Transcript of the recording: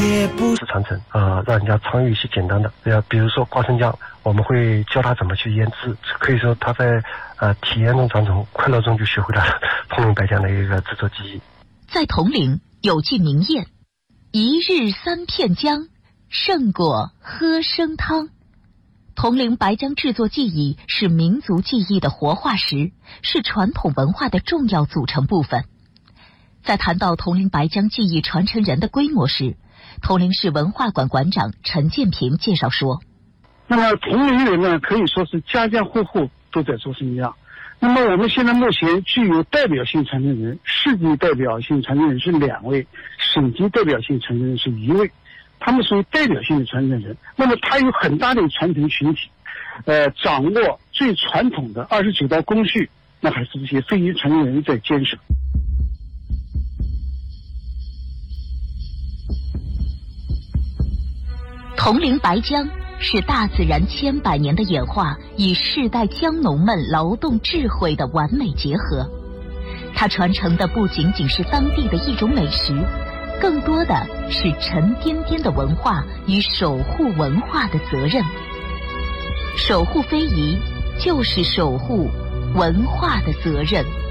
也不是传承让人家参与一些简单的，比如说花生酱，我们会教他怎么去腌制，可以说他在体验中长成，快乐中就学会了铜陵白酱的一个制作技艺。 在铜陵有句名谚：一日3片姜，胜过喝生汤。铜陵白姜制作技艺是民族技艺的活化石，是传统文化的重要组成部分。在谈到铜陵白姜技艺传承人的规模时，铜陵市文化馆馆长陈建平介绍说， 那么铜陵人呢，可以说是家家户户都在做生意啊。那么我们现在目前具有代表性传承人，市级代表性传承人是2位，省级代表性传承人是1位，他们属于代表性的传承人。那么他有很大的传承群体，掌握最传统的29道工序，那还是这些非遗传承人在坚守。 铜陵白姜是大自然千百年的演化，与世代姜农们劳动智慧的完美结合。它传承的不仅仅是当地的一种美食，更多的是沉甸甸的文化与守护文化的责任。守护非遗，就是守护文化的责任。